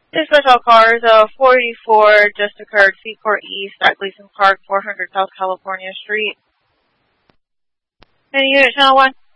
This special cars, 44 just occurred, Seaport East at Gleason Park, 400 South California Street. Any unit, channel 1?